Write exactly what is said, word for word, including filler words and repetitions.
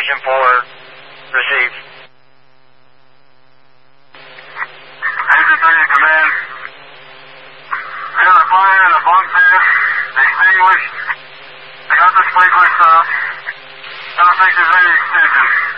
Station four, received. Agent three command. We have a fire in the bunk bed, extinguished. I got the sprinklers up. I don't think there's any extension.